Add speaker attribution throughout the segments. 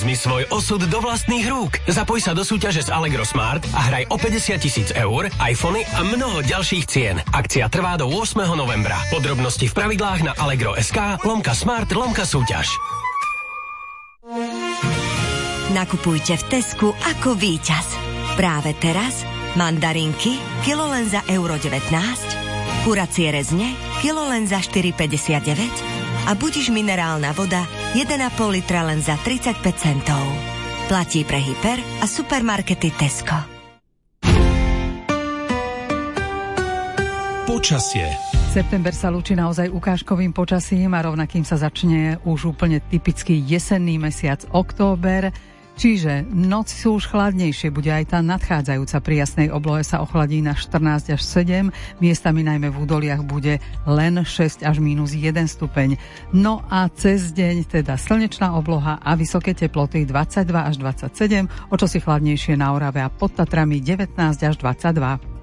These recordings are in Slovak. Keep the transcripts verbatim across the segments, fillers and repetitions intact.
Speaker 1: Vezmi svoj osud do vlastných rúk. Zapoj sa do súťaže s Allegro Smart a hraj o päťdesiat tisíc eur, iPhony a mnoho ďalších cien. Akcia trvá do ôsmeho novembra. Podrobnosti v pravidlách na Allegro bodka es ká lomka smart lomka súťaž.
Speaker 2: Nakupujte v Tesku ako víťaz. Práve teraz mandarinky kilo len za euro devätnásť, kuracie rezne kilo len za štyri päťdesiatdeväť a budiš minerálna voda jeden a pol litra len za tridsaťpäť centov. Platí pre hyper a supermarkety Tesco.
Speaker 3: Počasie.
Speaker 4: September sa lúči naozaj ukážkovým počasím a rovnakým sa začne už úplne typický jesenný mesiac október. Čiže noci sú už chladnejšie, bude aj tá nadchádzajúca pri jasnej oblohe sa ochladí na štrnásť až sedem, miestami najmä v údoliach bude len šesť až mínus jeden stupeň. No a cez deň teda slnečná obloha a vysoké teploty dvadsaťdva až dvadsaťsedem, o čosi chladnejšie na Orave a pod Tatrami devätnásť až dvadsaťdva.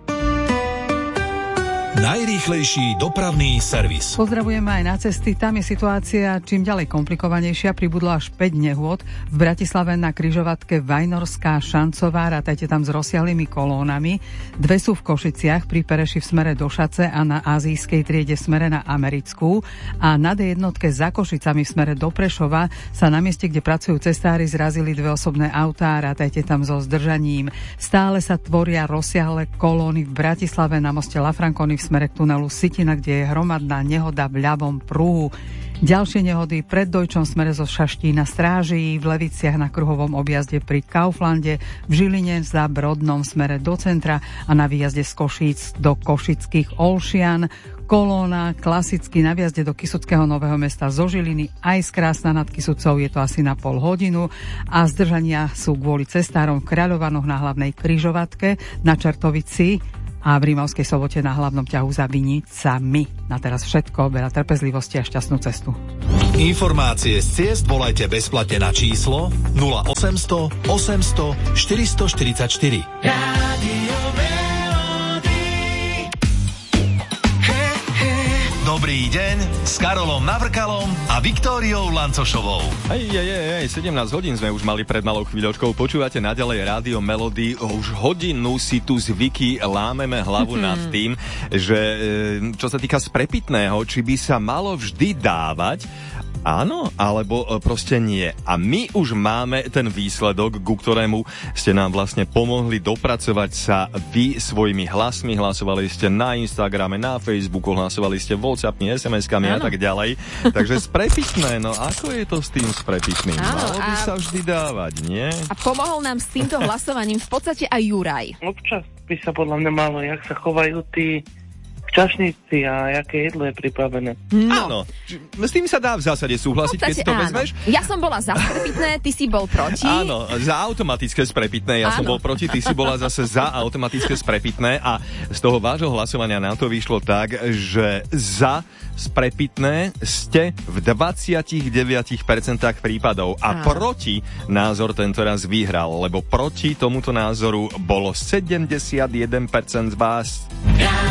Speaker 3: Najrýchlejší dopravný servis.
Speaker 4: Pozdravujeme aj na cesty. Tam je situácia čím ďalej komplikovanejšia. Pribudlo až päť nehôd. V Bratislave na križovatke Vajnorská Šancová, rátajte tam s rozsiahlými kolónami. Dve sú v Košiciach pri Pereši v smere do Šace a na azijskej triede v smere na Americkú. A na dé jednotke za Košicami v smere do Prešova sa na mieste, kde pracujú cestári, zrazili dve osobné autá. Rátajte tam so zdržaním. Stále sa tvoria rozsiahle kolóny v Bratislave na moste La Franconi v smere k tunelu Sitina, kde je hromadná nehoda v ľavom pruhu. Ďalšie nehody pred Dojčom smere zo Šaští na Stráži, v Leviciach na kruhovom objazde pri Kauflande, v Žiline za Brodnom smere do centra a na výjazde z Košíc do Košických Olšian. Kolóna klasicky na výjazde do Kysuckého Nového Mesta zo Žiliny aj z Krásna nad Kysucou, je to asi na pol hodinu a zdržania sú kvôli cestárom v Kráľovanoch na hlavnej križovatke, na Čertovici a v Rímavskej Sobote na hlavnom ťahu za Vinicami. Na teraz všetko, veľa trpezlivosti a šťastnú cestu.
Speaker 3: Informácie z ciest volajte bezplatne na číslo nula osemsto osemsto štyristoštyridsaťštyri. Rádio Dobrý deň s Karolom Navrkalom a Viktóriou Lancošovou.
Speaker 5: Hej, hej, hej, sedemnásť hodín sme už mali pred malou chvíľočkou. Počúvate naďalej Rádio Melody. Už hodinu si tu zvyky lámeme hlavu mm-hmm. nad tým, že čo sa týka sprepitného, či by sa malo vždy dávať, áno, alebo proste nie. A my už máme ten výsledok, ku ktorému ste nám vlastne pomohli dopracovať sa vy svojimi hlasmi. Hlasovali ste na Instagrame, na Facebooku, hlasovali ste WhatsAppmi, es em eskami a tak ďalej. Takže sprepitné, no ako je to s tým sprepitným?
Speaker 6: Áno,
Speaker 5: malo by
Speaker 6: a...
Speaker 5: sa vždy dávať, nie?
Speaker 6: A pomohol nám s týmto hlasovaním v podstate aj Juraj.
Speaker 7: Občas by sa podľa mňa malo, jak sa chovajú tí čašníci a aké jedlo je pripravené.
Speaker 6: No.
Speaker 5: Áno, s tým sa dá v zásade súhlasiť, keď si to
Speaker 6: áno.
Speaker 5: vezmeš.
Speaker 6: Ja som bola za sprepitné, ty si bol proti.
Speaker 5: Áno, za automatické sprepitné, ja áno. som bol proti, ty si bola zase za automatické sprepitné a z toho vášho hlasovania nám to vyšlo tak, že za sprepitné ste v dvadsaťdeväť percent prípadov a áno. proti názor tento raz vyhral, lebo proti tomuto názoru bolo sedemdesiatjeden percent z vás.